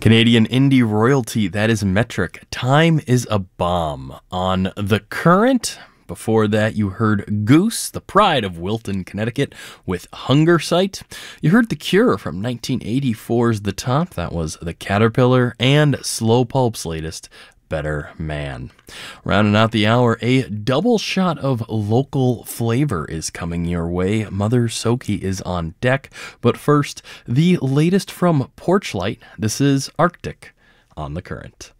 Canadian indie royalty, that is Metric. Time is a Bomb on The Current. Before that, you heard Goose, the pride of Wilton, Connecticut, with Hunger Sight. You heard The Cure from 1984's The Top. That was The Caterpillar, and Slow Pulp's latest, Better Man. Rounding out the hour, a double shot of local flavor is coming your way. Mother Soki is on deck. But first, the latest from Porchlight. This is Arctic on The Current.